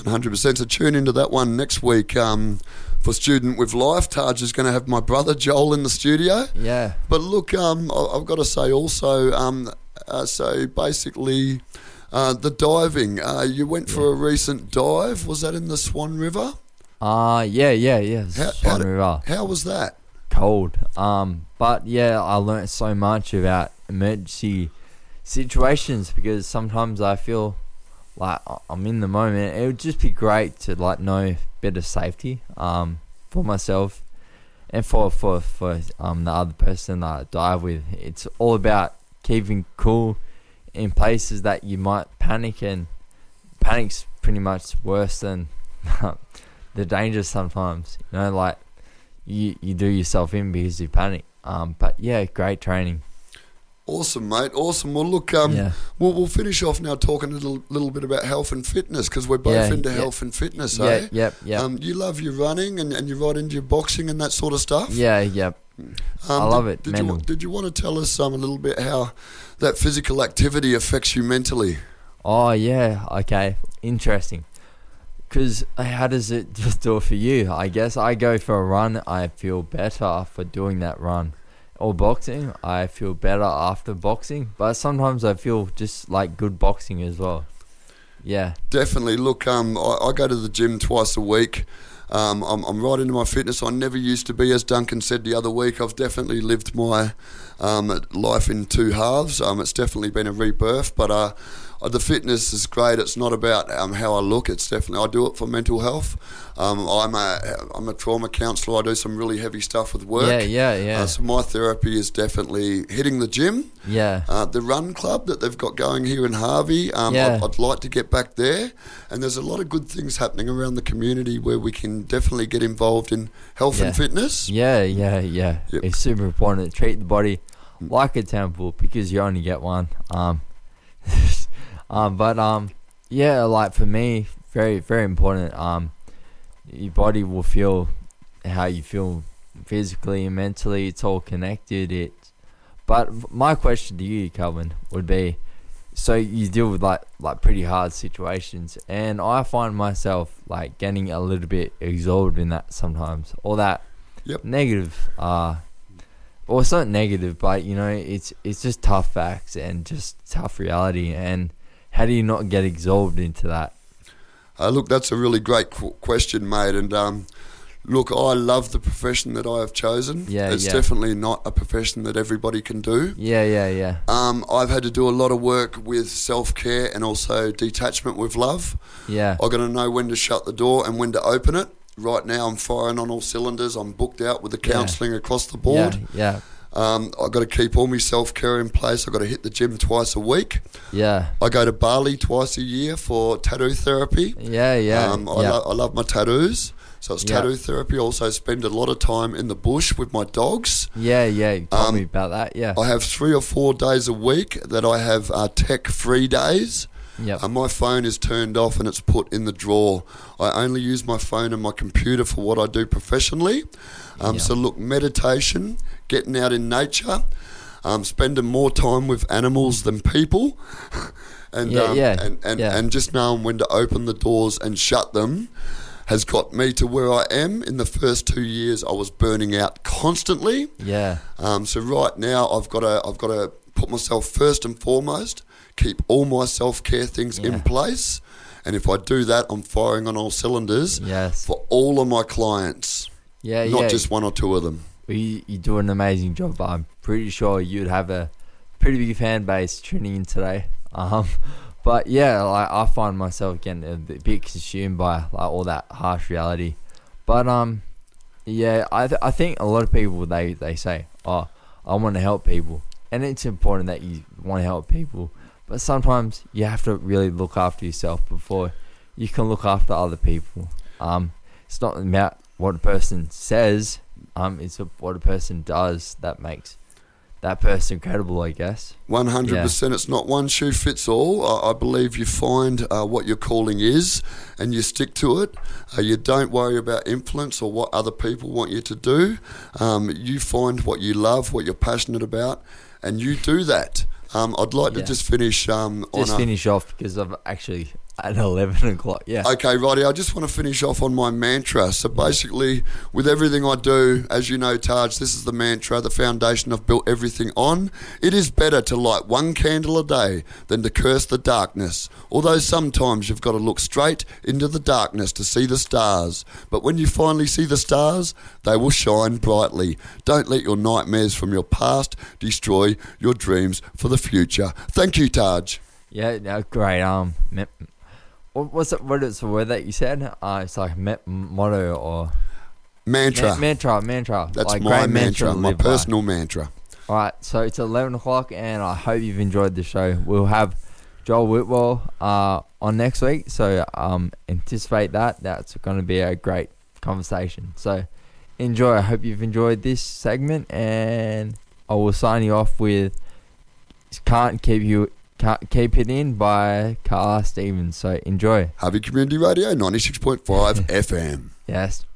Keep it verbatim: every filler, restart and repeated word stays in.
one hundred percent. So tune into that one next week um, for Student with Life. Taj is going to have my brother Joel in the studio. Yeah. But look, um, I- I've got to say also, um, uh, so basically uh, the diving, uh, you went for Yeah. a recent dive. Was that in the Swan River? Uh, yeah, yeah, yeah. How- Swan how did- River. How was that? Cold. Um, but yeah, I learnt so much about emergency situations because sometimes I feel like I'm in the moment. It would just be great to like know a bit of safety um for myself and for for for um the other person that I dive with. It's all about keeping cool in places that you might panic, and panic's pretty much worse than the danger sometimes. You know, like you you do yourself in because you panic. Um, but yeah, great training. Awesome, mate. Awesome. Well, look, um, Yeah. we'll, we'll finish off now talking a little, little bit about health and fitness because we're both Yeah, into yeah. health and fitness, Yeah, eh? yep, yep. Um, you love your running and, and you're right into your boxing and that sort of stuff. Yeah, yep. Um, I love did, it, Did you, mental. did you want to tell us um, a little bit how that physical activity affects you mentally? Oh, yeah. Okay. Interesting. Because how does it just do it for you? I guess I go for a run, I feel better for doing that run. Or boxing, I feel better after boxing. But sometimes I feel just like good boxing as well. Yeah. Definitely. Look, um, I, I go to the gym twice a week. Um, I'm, I'm right into my fitness. I never used to be, as Duncan said the other week. I've definitely lived my um, life in two halves. Um, it's definitely been a rebirth, but uh, the fitness is great. It's not about um, how I look. It's definitely, I do it for mental health. Um, I'm a I'm a trauma counsellor. I do some really heavy stuff with work. Yeah, yeah, yeah. Uh, so my therapy is definitely hitting the gym. Yeah. Uh, the run club that they've got going here in Harvey, um, Yeah. I'd, I'd like to get back there. And there's a lot of good things happening around the community where we can definitely get involved in health Yeah. and fitness. Yeah, yeah, yeah. Yep. It's super important to treat the body like a temple because you only get one. Um, um, but um, yeah, like for me, very, very important. Um, your body will feel how you feel physically and mentally. It's all connected. It. But my question to you, Calvin, would be: so you deal with like like pretty hard situations, and I find myself like getting a little bit absorbed in that sometimes, or that Yep. negative. Uh, well, it's not negative, but you know, it's it's just tough facts and just tough reality. And how do you not get absorbed into that? Uh, look, that's a really great qu- question, mate. And um, look, I love the profession that I have chosen. Yeah, it's yeah. definitely not a profession that everybody can do. Yeah, yeah, yeah, Um, I've had to do a lot of work with self-care and also detachment with love. yeah, I've got to know when to shut the door and when to open it. Right now I'm firing on all cylinders. I'm booked out with the Yeah. counselling across the board. yeah, Um, I've got to keep all my self-care in place. I've got to hit the gym twice a week. yeah, I go to Bali twice a year for tattoo therapy. yeah, yeah, Um, I, yeah, lo- I love my tattoos. So it's Yeah. tattoo therapy. I also spend a lot of time in the bush with my dogs. yeah, yeah. You told Um, me about that. Yeah, I have three or four days a week that I have uh, tech-free days. yeah, Uh, my phone is turned off and it's put in the drawer. I only use my phone and my computer for what I do professionally. Um, Yeah. So look, meditation, getting out in nature, um, spending more time with animals than people, and, Yeah, um, yeah, and, and, yeah. and just knowing when to open the doors and shut them has got me to where I am. In the first two years, I was burning out constantly. yeah, Um, so right now, I've got to I've got to put myself first and foremost, keep all my self care things Yeah. in place, and if I do that, I'm firing on all cylinders yes, for all of my clients, yeah, not yeah. just one or two of them. Well, you, you do an amazing job. I'm pretty sure you'd have a pretty big fan base tuning in today. Um, but yeah, like I find myself getting a bit consumed by like all that harsh reality. But um, yeah, I th- I think a lot of people they, they say, oh, I want to help people, and it's important that you want to help people. But sometimes you have to really look after yourself before you can look after other people. Um, it's not about what a person says. Um, it's what a person does that makes that person credible, I guess. one hundred percent. It's not one shoe fits all. I, I believe you find uh, what your calling is and you stick to it. Uh, you don't worry about influence or what other people want you to do. Um, you find what you love, what you're passionate about, and you do that. Um, I'd like Yeah. to just finish um, Just on a... finish off because I've actually at eleven o'clock. Yeah. Okay, righty. I just want to finish off on my mantra. So basically, with everything I do, as you know, Taj, this is the mantra, the foundation I've built everything on. It is better to light one candle a day than to curse the darkness. Although sometimes you've got to look straight into the darkness to see the stars. But when you finally see the stars, they will shine brightly. Don't let your nightmares from your past destroy your dreams for the future. Thank you, Taj. Yeah, no, great. Um, me- what what's it? What is the word that you said? Uh, it's like me- motto or Mantra. Ma- mantra, mantra. That's like my great mantra, to my live by. personal mantra. All right, so it's eleven o'clock, and I hope you've enjoyed the show. We'll have Joel Whitwell uh, on next week, so um, anticipate that. That's going to be a great conversation. So enjoy. I hope you've enjoyed this segment, and I will sign you off with "Can't Keep You." Can't Keep It In by Carl Stevens. So enjoy. Harvey Community Radio, ninety-six point five F M. Yes.